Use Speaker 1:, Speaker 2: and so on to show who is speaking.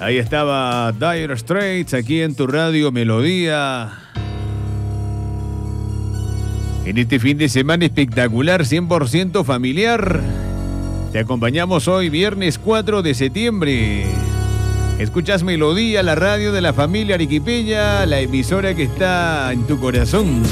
Speaker 1: Ahí estaba Dire Straits aquí en tu radio Melodía. En este fin de semana espectacular, 100% familiar. Te acompañamos hoy, viernes 4 de septiembre. Escuchas Melodía, la radio de la familia arequipeña, la emisora que está en tu corazón.